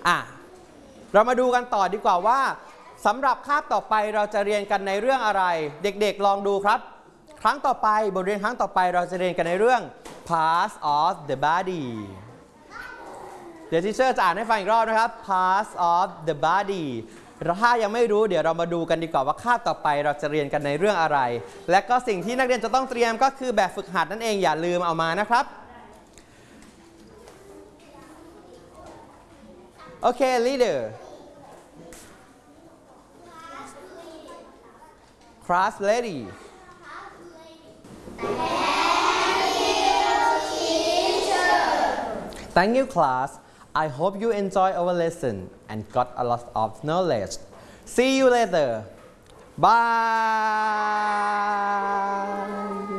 อ่ะเรามาดูกันต่อดีกว่าว่าสำหรับคาบต่อไปเราจะเรียนกันในเรื่องอะไรเด็กๆลองดูครับครั้งต่อไปบทเรียนครั้งต่อไปเราจะเรียนกันในเรื่อง parts of the body เดี๋ยวทีเชอร์จะอ่านให้ฟังอีกรอบนะครับ parts of the body ถ้ายังไม่รู้เดี๋ยวเรามาดูกันดีกว่าว่าคาบต่อไปเราจะเรียนกันในเรื่องอะไรและก็สิ่งที่นักเรียนจะต้องเตรียมก็คือแบบฝึกหัดนั่นเองอย่าลืมเอามานะครับโอเค leader class lady Thank you class I hope you enjoy our lesson and got a lot of knowledge see you later bye